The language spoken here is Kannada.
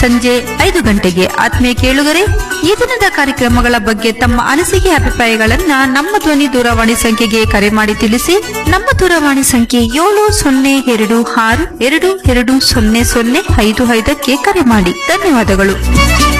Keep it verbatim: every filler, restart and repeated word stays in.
ಸಂಜೆ ಐದು ಗಂಟೆಗೆ. ಆತ್ಮೀಯ ಕೇಳುಗರೆ, ಈ ದಿನದ ಕಾರ್ಯಕ್ರಮಗಳ ಬಗ್ಗೆ ತಮ್ಮ ಅನಿಸಿಕೆ ಅಭಿಪ್ರಾಯಗಳನ್ನ ನಮ್ಮ ಧ್ವನಿ ದೂರವಾಣಿ ಸಂಖ್ಯೆಗೆ ಕರೆ ಮಾಡಿ ತಿಳಿಸಿ. ನಮ್ಮ ದೂರವಾಣಿ ಸಂಖ್ಯೆ ಏಳು ಸೊನ್ನೆ ಎರಡು ಆರು ಎರಡು ಎರಡು ಸೊನ್ನೆ ಸೊನ್ನೆ ಐದು ಐದಕ್ಕೆ ಕರೆ ಮಾಡಿ. ಧನ್ಯವಾದಗಳು.